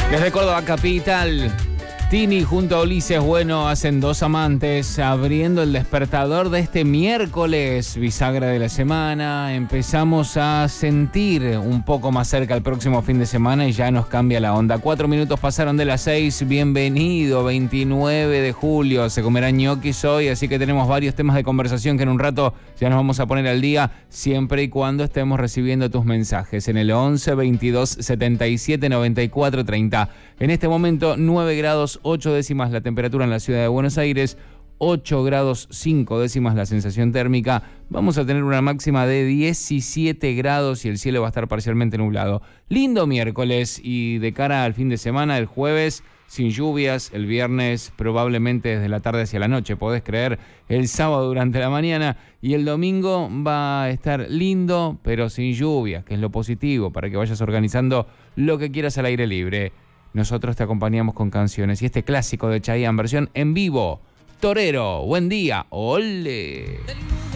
Desde Córdoba Capital, Tini junto a Ulises Bueno hacen dos amantes, abriendo el despertador de este miércoles, bisagra de la semana. Empezamos a sentir un poco más cerca el próximo fin de semana y ya nos cambia la onda. 4 minutos pasaron de las 6, bienvenido, 29 de julio, se comerán ñoquis hoy, así que tenemos varios temas de conversación que en un rato ya nos vamos a poner al día, siempre y cuando estemos recibiendo tus mensajes en el 11 22 77 94 30. En este momento 9 grados 8 décimas la temperatura en la ciudad de Buenos Aires, 8 grados 5 décimas la sensación térmica. Vamos a tener una máxima de 17 grados y el cielo va a estar parcialmente nublado. Lindo miércoles y de cara al fin de semana, el jueves sin lluvias, el viernes probablemente desde la tarde hacia la noche, podés creer, el sábado durante la mañana y el domingo va a estar lindo pero sin lluvias, que es lo positivo para que vayas organizando lo que quieras al aire libre. Nosotros te acompañamos con canciones y este clásico de Chayanne versión en vivo, Torero, buen día, ole.